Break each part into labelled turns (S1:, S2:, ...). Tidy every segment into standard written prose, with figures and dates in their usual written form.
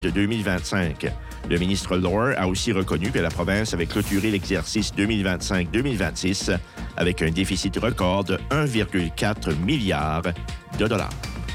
S1: de 2025. Le ministre Lore a aussi reconnu que la province avait clôturé l'exercice 2025-2026 avec un déficit record de 1,4 milliard de dollars.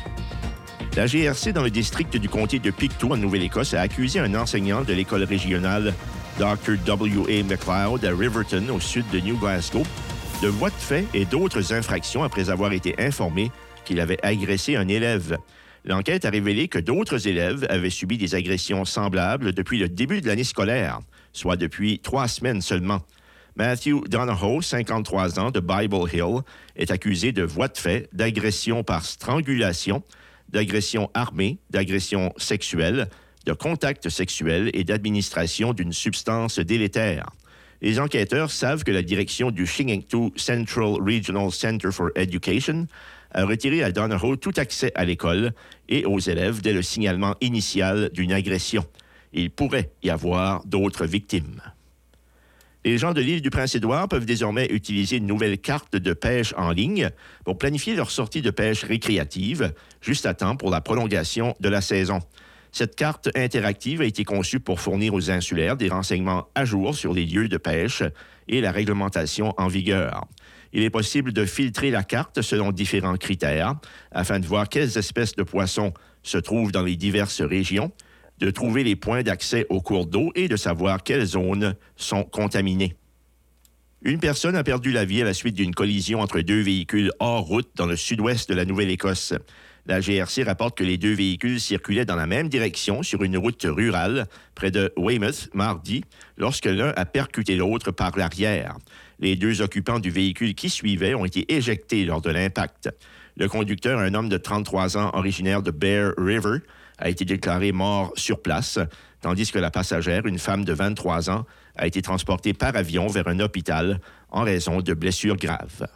S1: La GRC dans le district du comté de Pictou en Nouvelle-Écosse a accusé un enseignant de l'école régionale Dr. W.A. McLeod à Riverton, au sud de New Glasgow, de voies de fait et d'autres infractions après avoir été informé qu'il avait agressé un élève. L'enquête a révélé que d'autres élèves avaient subi des agressions semblables depuis le début de l'année scolaire, soit depuis 3 semaines seulement. Matthew Donahoe, 53 ans, de Bible Hill, est accusé de voies de fait, d'agression par strangulation, d'agression armée, d'agression sexuelle, de contact sexuel et d'administration d'une substance délétère. Les enquêteurs savent que la direction du Shingingtu Central Regional Center for Education a retiré à Donahoe tout accès à l'école et aux élèves dès le signalement initial d'une agression. Il pourrait y avoir d'autres victimes. Les gens de l'île du Prince-Édouard peuvent désormais utiliser une nouvelle carte de pêche en ligne pour planifier leur sortie de pêche récréative, juste à temps pour la prolongation de la saison. Cette carte interactive a été conçue pour fournir aux insulaires des renseignements à jour sur les lieux de pêche et la réglementation en vigueur. Il est possible de filtrer la carte selon différents critères afin de voir quelles espèces de poissons se trouvent dans les diverses régions, de trouver les points d'accès aux cours d'eau et de savoir quelles zones sont contaminées. Une personne a perdu la vie à la suite d'une collision entre 2 véhicules hors route dans le sud-ouest de la Nouvelle-Écosse. La GRC rapporte que les 2 véhicules circulaient dans la même direction sur une route rurale près de Weymouth mardi, lorsque l'un a percuté l'autre par l'arrière. Les 2 occupants du véhicule qui suivait ont été éjectés lors de l'impact. Le conducteur, un homme de 33 ans originaire de Bear River, a été déclaré mort sur place, tandis que la passagère, une femme de 23 ans, a été transportée par avion vers un hôpital en raison de blessures graves.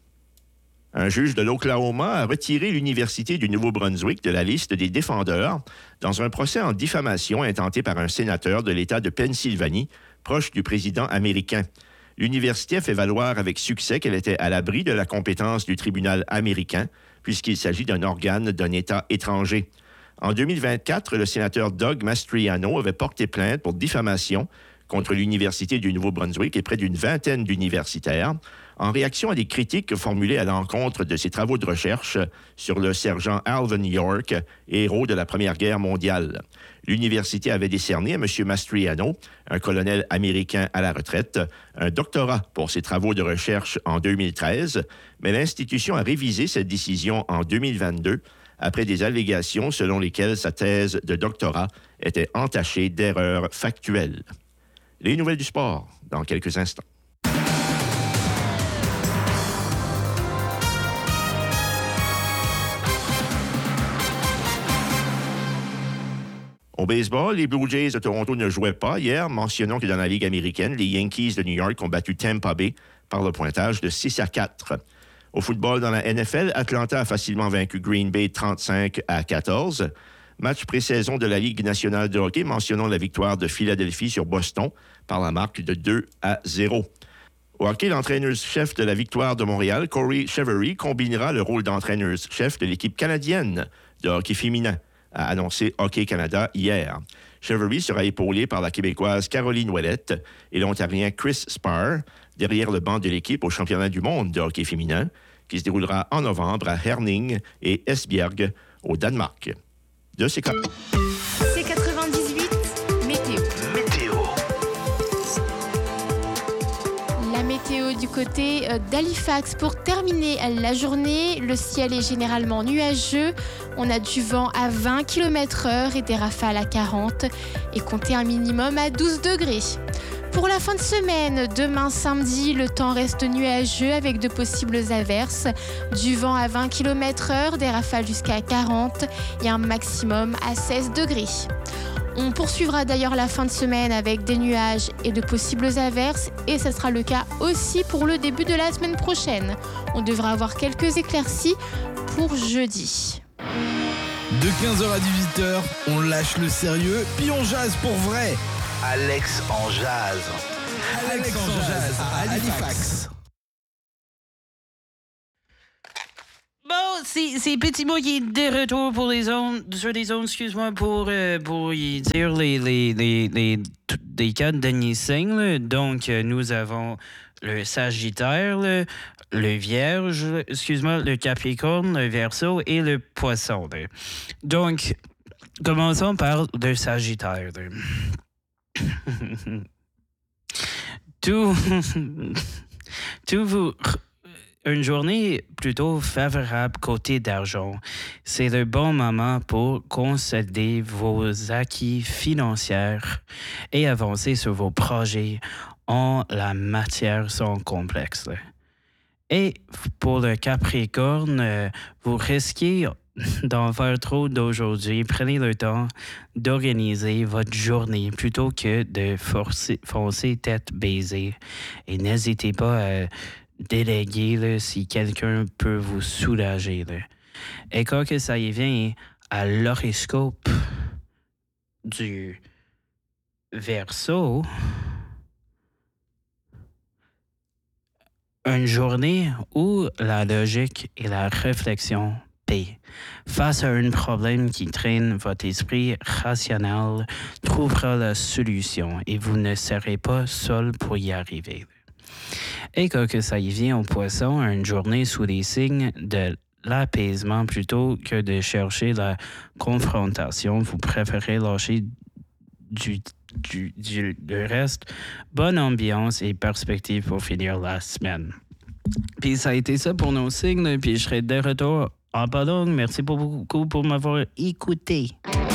S1: Un juge de l'Oklahoma a retiré l'Université du Nouveau-Brunswick de la liste des défendeurs dans un procès en diffamation intenté par un sénateur de l'État de Pennsylvanie, proche du président américain. L'université a fait valoir avec succès qu'elle était à l'abri de la compétence du tribunal américain, puisqu'il s'agit d'un organe d'un État étranger. En 2024, le sénateur Doug Mastriano avait porté plainte pour diffamation contre l'Université du Nouveau-Brunswick et près d'une vingtaine d'universitaires, en réaction à des critiques formulées à l'encontre de ses travaux de recherche sur le sergent Alvin York, héros de la Première Guerre mondiale. L'université avait décerné à M. Mastriano, un colonel américain à la retraite, un doctorat pour ses travaux de recherche en 2013, mais l'institution a révisé cette décision en 2022 après des allégations selon lesquelles sa thèse de doctorat était entachée d'erreurs factuelles. Les nouvelles du sport, dans quelques instants. Au baseball, les Blue Jays de Toronto ne jouaient pas hier. Mentionnons que dans la Ligue américaine, les Yankees de New York ont battu Tampa Bay par le pointage de 6-4. Au football, dans la NFL, Atlanta a facilement vaincu Green Bay 35-14. Match pré-saison de la Ligue nationale de hockey, mentionnons la victoire de Philadelphie sur Boston par la marque de 2-0. Au hockey, l'entraîneur-chef de la victoire de Montréal, Corey Chevery, combinera le rôle d'entraîneur-chef de l'équipe canadienne de hockey féminin, a annoncé Hockey Canada hier. Chevery sera épaulé par la Québécoise Caroline Ouellette et l'Ontarien Chris Spar, derrière le banc de l'équipe au championnat du monde de hockey féminin, qui se déroulera en novembre à Herning et Esbjerg, au Danemark. De ces cas.
S2: C98, météo. La météo du côté d'Halifax. Pour terminer la journée, le ciel est généralement nuageux. On a du vent à 20 km/h et des rafales à 40 et comptez un minimum à 12 degrés. Pour la fin de semaine, demain samedi, le temps reste nuageux avec de possibles averses, du vent à 20 km/h, des rafales jusqu'à 40 et un maximum à 16 degrés. On poursuivra d'ailleurs la fin de semaine avec des nuages et de possibles averses et ce sera le cas aussi pour le début de la semaine prochaine. On devra avoir quelques éclaircies pour jeudi.
S3: De 15h à 18h, on lâche le sérieux puis on jase pour vrai.
S4: Alex en jazz.
S3: Alex en jazz à Halifax.
S5: Bon, c'est Petit Mot qui est de retour pour les ondes, sur les ondes, excuse-moi, pour y dire les 4 derniers signes. Là. Donc, nous avons le Sagittaire, le Vierge, excuse-moi, le Capricorne, le Verseau et le Poisson. Là. Donc, commençons par le Sagittaire. Tout vous... Une journée plutôt favorable côté d'argent. C'est le bon moment pour consolider vos acquis financiers et avancer sur vos projets en la matière sont complexes. Et pour le Capricorne, vous risquez d'en faire trop d'aujourd'hui. Prenez le temps d'organiser votre journée plutôt que de foncer tête baisée. Et n'hésitez pas à déléguer là, si quelqu'un peut vous soulager. Là. Et quand que ça y vient à l'horoscope du Verseau, une journée où la logique et la réflexion paient. Face à un problème qui traîne, votre esprit rationnel trouvera la solution et vous ne serez pas seul pour y arriver. Et quand que ça y vient au Poisson, une journée sous les signes de l'apaisement plutôt que de chercher la confrontation, vous préférez lâcher le reste. Bonne ambiance et perspective pour finir la semaine. Puis ça a été ça pour nos signes, puis je serai de retour en ballon. Merci beaucoup pour m'avoir écouté.